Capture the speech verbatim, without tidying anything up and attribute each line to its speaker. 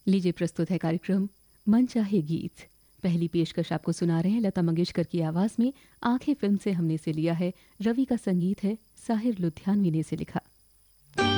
Speaker 1: लीजिए प्रस्तुत है कार्यक्रम मन चाहे गीत। पहली पेशकश आपको सुना रहे हैं लता मंगेशकर की आवाज में। आंखें फिल्म से हमने से लिया है। रवि का संगीत है, साहिर लुधियानवी ने से लिखा।